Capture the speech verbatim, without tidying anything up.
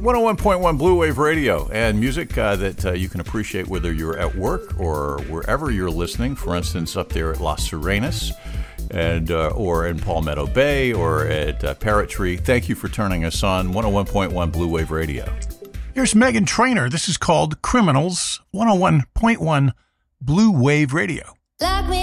one oh one point one Blue Wave Radio, and music uh, that uh, you can appreciate whether you're at work or wherever you're listening. For instance, up there at Las Sirenas, and uh, or in Palmetto Bay, or at uh, Parrot Tree. Thank you for turning us on. one oh one point one Blue Wave Radio. Here's Meghan Trainor. This is called Criminals. one oh one point one Blue Wave Radio. Lock me